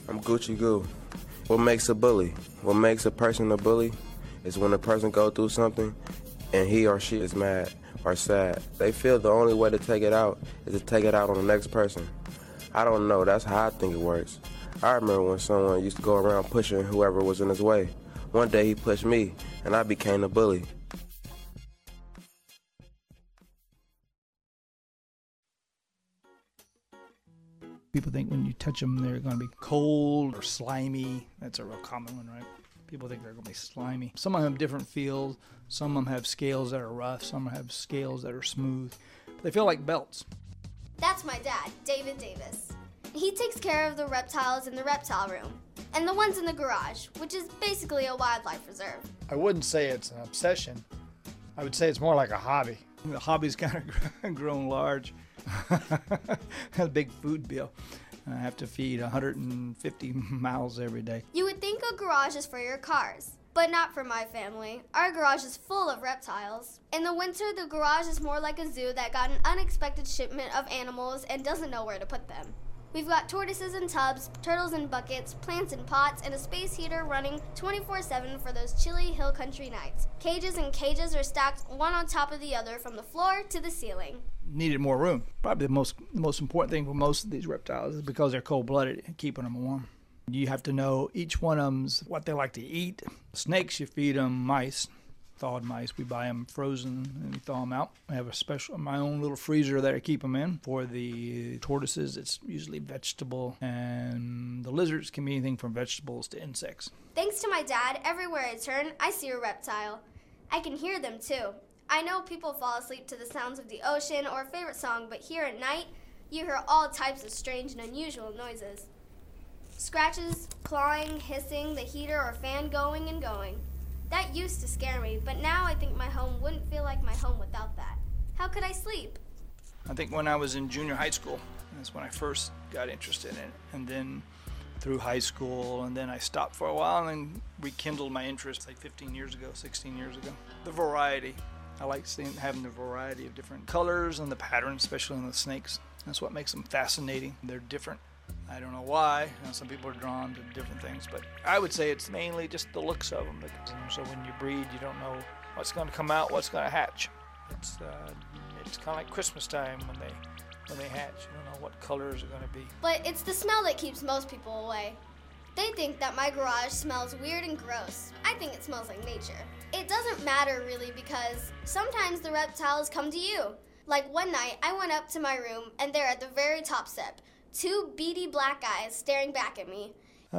I'm Gucci Goo. What makes a bully? What makes a person a bully is when a person goes through something and he or she is mad or sad. They feel the only way to take it out is to take it out on the next person. I don't know, that's how I think it works. I remember when someone used to go around pushing whoever was in his way. One day he pushed me and I became the bully. People think when you touch them, they're going to be cold or slimy. That's a real common one, right? People think they're going to be slimy. Some of them have different feels. Some of them have scales that are rough. Some have scales that are smooth. But they feel like belts. That's my dad, David Davis. He takes care of the reptiles in the reptile room and the ones in the garage, which is basically a wildlife reserve. I wouldn't say it's an obsession. I would say it's more like a hobby. The hobby's kind of grown large. A big food bill. I have to feed 150 miles every day. You would think a garage is for your cars, but not for my family. Our garage is full of reptiles. In the winter, the garage is more like a zoo that got an unexpected shipment of animals and doesn't know where to put them. We've got tortoises in tubs, turtles in buckets, plants in pots, and a space heater running 24/7 for those chilly hill country nights. Cages and cages are stacked one on top of the other from the floor to the ceiling. Needed more room. Probably the most important thing for most of these reptiles is because they're cold-blooded and keeping them warm. You have to know each one of them's what they like to eat. Snakes, you feed them mice. Thawed mice. We buy them frozen and we thaw them out. I have my own little freezer that I keep them in. For the tortoises, it's usually vegetable, and the lizards can be anything from vegetables to insects. Thanks to my dad, everywhere I turn, I see a reptile. I can hear them too. I know people fall asleep to the sounds of the ocean or a favorite song, but here at night, you hear all types of strange and unusual noises. Scratches, clawing, hissing, the heater or fan going and going. That used to scare me, but now I think my home wouldn't feel like my home without that. How could I sleep? I think when I was in junior high school, that's when I first got interested in it. And then through high school, and then I stopped for a while and then rekindled my interest like 15 years ago, 16 years ago. The variety. I like having the variety of different colors and the patterns, especially in the snakes. That's what makes them fascinating. They're different. I don't know why. Some people are drawn to different things, but I would say it's mainly just the looks of them. So when you breed, you don't know what's going to come out, what's going to hatch. It's kind of like Christmas time when they hatch. You don't know what colors are going to be. But it's the smell that keeps most people away. They think that my garage smells weird and gross. I think it smells like nature. It doesn't matter really because sometimes the reptiles come to you. Like one night, I went up to my room and there at the very top step, 2 beady black eyes staring back at me.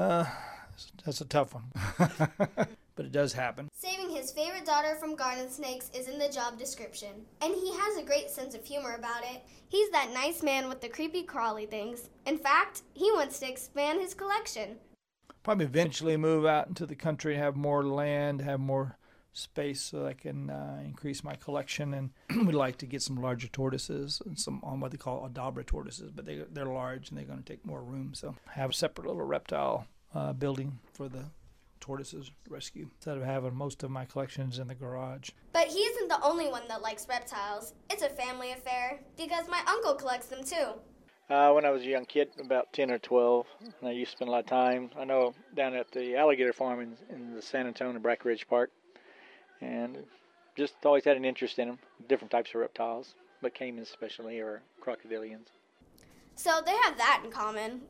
That's a tough one. But it does happen. Saving his favorite daughter from garden snakes is in the job description. And he has a great sense of humor about it. He's that nice man with the creepy crawly things. In fact, he wants to expand his collection. Probably eventually move out into the country, have more land, have more space so I can increase my collection. And we'd like to get some larger tortoises and some on what they call Aldabra tortoises, but they're large and they're going to take more room. So have a separate little reptile building for the tortoises rescue instead of having most of my collections in the garage. But he isn't the only one that likes reptiles. It's a family affair because my uncle collects them too. When I was a young kid, about 10 or 12, and I used to spend a lot of time, I know, down at the alligator farm in the San Antonio Breckenridge Park, and just always had an interest in them, different types of reptiles, but caimans especially, or crocodilians. So they have that in common.